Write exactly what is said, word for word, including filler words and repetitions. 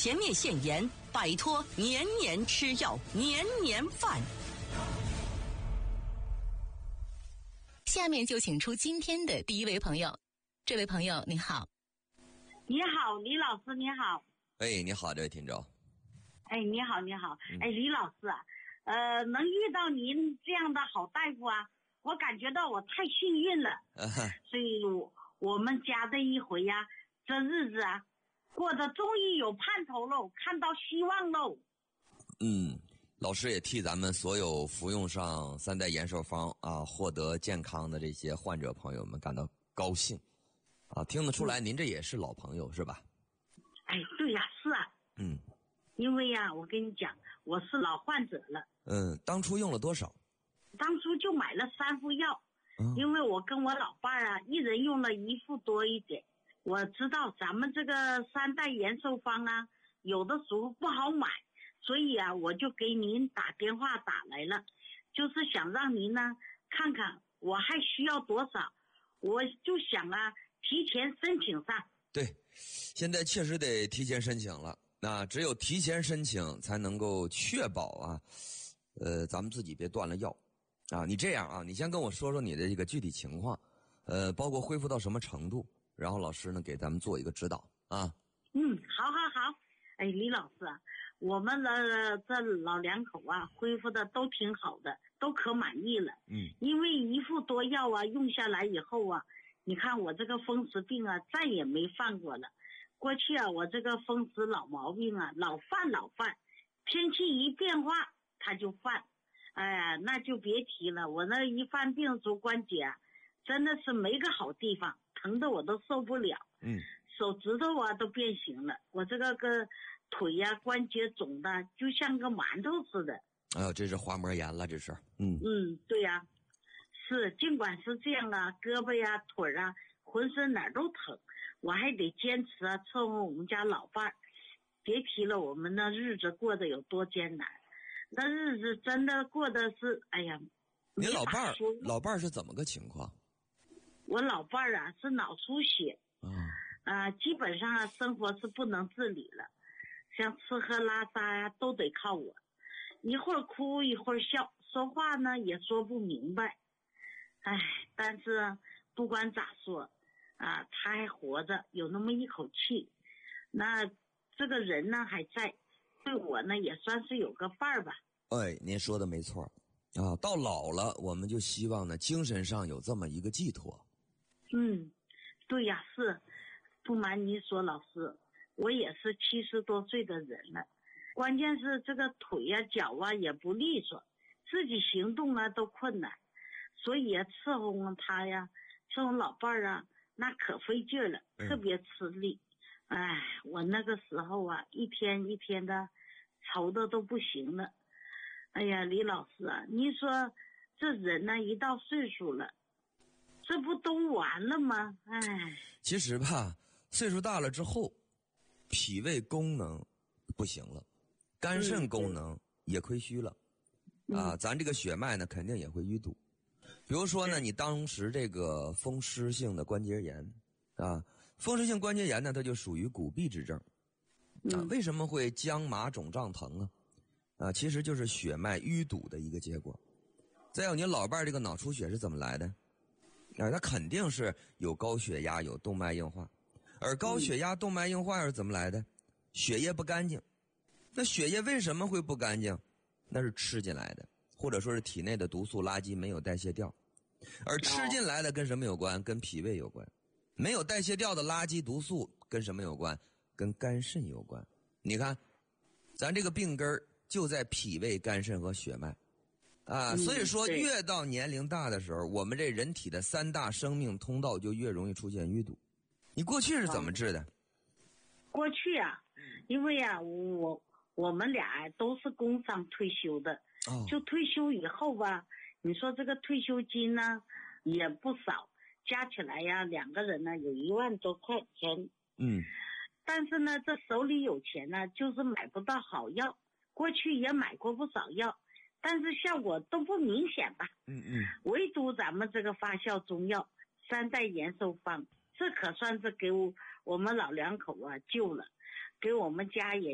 前列腺炎，摆脱年年吃药年年犯。 下面就请出今天的第一位朋友。这位朋友你好。 你好，李老师你好。 哎，你好，这位听众。 哎，你好你好。哎，李老师啊，呃，能遇到您这样的好大夫啊，我感觉到我太幸运了。 啊、 所以我我们家的一回呀、啊，这日子啊过得终于有盼头喽，看到希望喽。 嗯，老师也替咱们所有服用上三代延寿方啊，获得健康的这些患者朋友们感到高兴啊！听得出来，您这也是老朋友是吧？ 哎，对呀、啊，是啊。 嗯， 因为呀、啊，我跟你讲，我是老患者了。 嗯，当初用了多少？ 当初就买了三副药，嗯、因为我跟我老伴儿啊，一人用了一副多一点。我知道咱们这个三代延寿方啊，有的时候不好买，所以啊，我就给您打电话打来了，就是想让您呢看看我还需要多少，我就想啊提前申请上。 对，现在确实得提前申请了。那只有提前申请才能够确保啊，呃，咱们自己别断了药啊。你这样啊，你先跟我说说你的这个具体情况，呃，包括恢复到什么程度。然后老师呢给咱们做一个指导啊。 嗯，好好好。哎，李老师啊，我们的这老两口啊恢复的都挺好的，都可满意了。 嗯， 因为一副多药啊用下来以后啊，你看我这个风湿病啊再也没犯过了。过去啊我这个风湿老毛病啊老犯老犯，天气一变化它就犯，哎呀那就别提了，我那一犯病足关节啊真的是没个好地方，疼的我都受不了。 嗯， 手指头啊都变形了，我这个个腿呀、啊、关节肿的就像个馒头似的。 哎呦，这是滑膜炎了，这是。嗯嗯，对呀、啊，是尽管是这样啊，胳膊呀、腿啊，浑身哪儿都疼，我还得坚持啊，伺候我们家老伴儿。别提了，我们那日子过得有多艰难，那日子真的过得是，哎呀， 你老伴儿老伴儿是怎么个情况？ 我老伴儿啊是脑出血， 啊、 嗯呃，基本上啊生活是不能自理了，像吃喝拉撒呀、啊、都得靠我，一会儿哭一会儿笑，说话呢也说不明白。唉，但是不管咋说啊，他还活着，有那么一口气，那这个人呢还在，对我呢也算是有个伴儿吧。 哎，您说的没错啊，到老了我们就希望呢精神上有这么一个寄托。 嗯，对呀，是，不瞒您说，老师，我也是七十多岁的人了，关键是这个腿呀、脚啊也不利索，自己行动啊都困难，所以啊伺候他呀，伺候老伴儿啊，那可费劲了，特别吃力。哎、嗯，我那个时候啊，一天一天的愁的都不行了。哎呀，李老师啊，你说这人呢，一到岁数了。这不都完了吗？哎， 其实吧，岁数大了之后，脾胃功能不行了，肝肾功能也亏虚了，嗯、啊，咱这个血脉呢肯定也会淤堵。比如说呢，你当时这个风湿性的关节炎啊，风湿性关节炎呢，它就属于骨痹之症啊。为什么会僵麻肿胀疼啊？啊，其实就是血脉淤堵的一个结果。再有，你老伴儿这个脑出血是怎么来的？啊，它肯定是有高血压，有动脉硬化，而高血压、动脉硬化是怎么来的？血液不干净。那血液为什么会不干净？那是吃进来的，或者说是体内的毒素垃圾没有代谢掉。而吃进来的跟什么有关？跟脾胃有关。没有代谢掉的垃圾毒素跟什么有关？跟肝肾有关。你看，咱这个病根儿就在脾胃、肝肾和血脉。啊，所以说越到年龄大的时候，我们这人体的三大生命通道就越容易出现淤堵。你过去是怎么治的？哦、 过去啊，因为啊，我我们俩都是工商退休的，哦、就退休以后吧，你说这个退休金呢也不少，加起来呀，两个人呢有一万多块钱。 嗯， 但是呢，这手里有钱呢，就是买不到好药。过去也买过不少药。但是效果都不明显吧？ 嗯嗯， 唯独咱们这个发酵中药三代延寿方，这可算是给我我们老两口啊救了，给我们家也